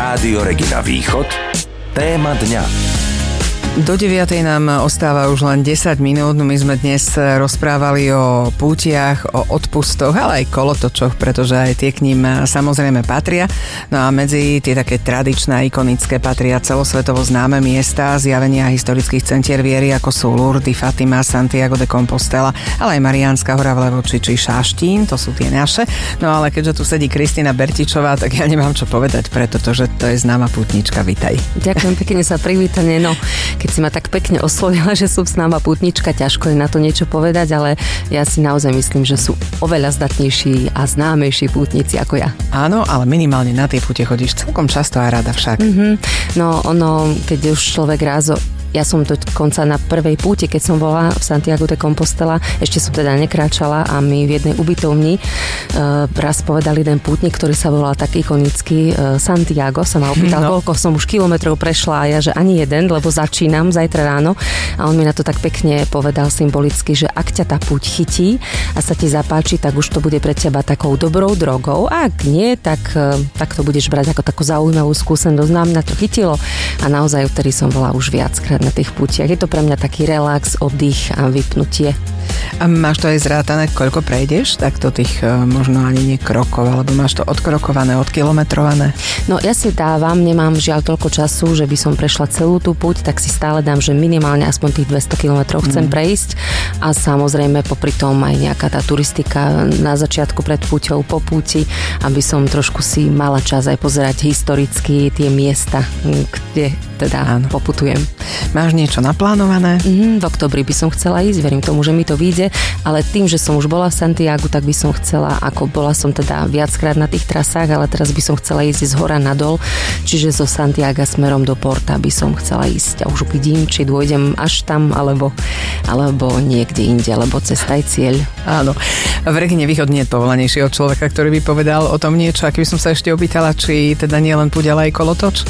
Rádio Regina Východ. Téma dňa. Do 9:00 nám ostáva už len 10 minút. My sme dnes rozprávali o pútiach, o odpustoch, ale aj kolotočoch, pretože aj tie k ním samozrejme patria. No a medzi tie také tradičné, ikonické patria celosvetovo známe miesta, zjavenia historických centier viery, ako sú Lourdes, Fatima, Santiago de Compostela, ale aj Mariánska hora v Levoči či Šaštín, to sú tie naše. No ale keďže tu sedí Kristina Bertičová, tak ja nemám čo povedať, pretože to je známa pútnička. Vitaj. Ďakujem pekne za privítanie. No, keď si ma tak pekne oslovila, že som známa pútnička, ťažko je na to niečo povedať, ale ja si naozaj myslím, že sú oveľa zdatnejší a známejší pútnici ako ja. Áno, ale minimálne na tie púte chodíš celkom často a rada však. No ono, keď už človek raz... Ja som dokonca na prvej púti, keď som bola v Santiago de Compostela, ešte som teda nekráčala a mi v jednej ubytovni raz povedal jeden pútnik, ktorý sa volal tak ikonicky Santiago, sa ma opýtal, koľko som už kilometrov prešla a ja, že ani jeden, lebo začínam zajtra ráno a on mi na to tak pekne povedal symbolicky, že ak ťa tá púť chytí a sa ti zapáči, tak už to bude pre teba takou dobrou drogou a ak nie, tak to budeš brať ako takú zaujímavú skúsenosť. Nám na to chytilo a naozaj vtedy som bola už viackrát na tých pútiach. Je to pre mňa taký relax, oddych a vypnutie. A máš to aj zrátané, koľko prejdeš? Tak to tých možno ani nie krokov, alebo máš to odkrokované, odkilometrované? No ja si dávam, nemám žiaľ toľko času, že by som prešla celú tú púť, tak si stále dám, že minimálne aspoň tých 200 kilometrov chcem prejsť a samozrejme popri tom aj nejaká tá turistika na začiatku pred púťou, po púti, aby som trošku si mala čas aj pozerať historicky tie miesta, kde teda poputujem. Máš niečo naplánované? V októbri by som chcela ísť, verím tomu, že mi to vyjde, ale tým, že som už bola v Santiagu, tak by som chcela, ako bola som teda viackrát na tých trasách, ale teraz by som chcela ísť z hora nadol, čiže zo Santiaga smerom do Porta by som chcela ísť a už uvidím, či dôjdem až tam, alebo niekde inde, lebo cesta je cieľ. Áno, v Regine Východ nie je povolanejšieho človeka, ktorý by povedal o tom niečo, a keby som sa ešte opýtala, či teda nie len púť, ale aj kolotoč?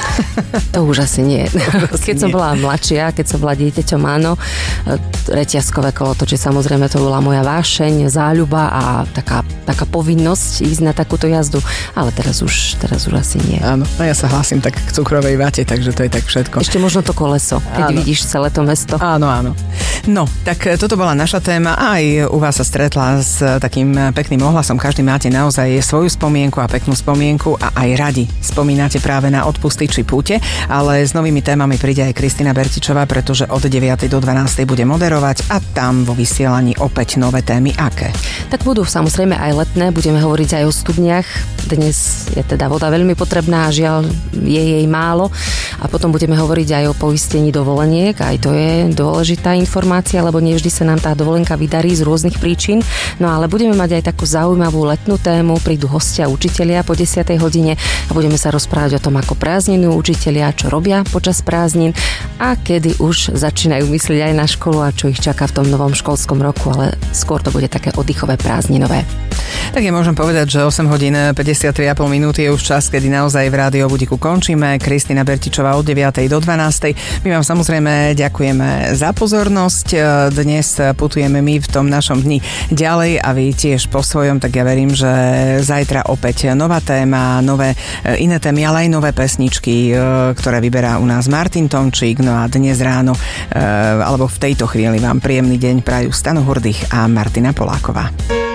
To už asi nie. Keď som bola mladšia, keď som bola dieťaťom, áno, reťazkové kolotoče, samozrejme to bola moja vášeň, záľuba a taká povinnosť ísť na takúto jazdu, ale teraz už asi nie. Áno, a ja sa hlásim tak k cukrovej vate, takže to je tak všetko. Ešte možno to koleso, keď vidíš celé to mesto. Áno. No, tak toto bola naša téma a aj u vás sa stretla s takým pekným ohlasom. Každý máte naozaj svoju spomienku a peknú spomienku a aj radi spomínate práve na odpusty či púte, ale s novými témami príde aj Kristina Bertičová, pretože od 9. do 12. bude moderovať a tam vo vysielaní opäť nové témy. Aké? Tak budú samozrejme aj letné, budeme hovoriť aj o studniach. Dnes je teda voda veľmi potrebná a žiaľ je jej málo a potom budeme hovoriť aj o poistení dovoleniek, aj to je dôležitá informácia, lebo nevždy sa nám tá dovolenka vydarí z rôznych príčin. No ale budeme mať aj takú zaujímavú letnú tému, prídu hostia učitelia po 10. hodine a budeme sa rozprávať o tom, ako prázdninujú učitelia, čo robia počas prázdnin a kedy už začínajú myslieť aj na školu a čo ich čaká v tom novom školskom roku, ale skôr to bude také oddychové prázdninové. Tak ja môžem povedať, že 8 hodín 53,5 minúty je už čas, kedy naozaj v Rádio Budiku končíme. Kristina Bertičová od 9. do 12. My vám samozrejme ďakujeme za pozornosť. Dnes putujeme my v tom našom dni ďalej a vy tiež po svojom, tak ja verím, že zajtra opäť nová téma, nové iné témy, ale aj nové pesničky, ktoré vyberá u nás Martin Tomčík. No a dnes ráno, alebo v tejto chvíli vám príjemný deň prajú Stano Hurdych a Martina Poláková.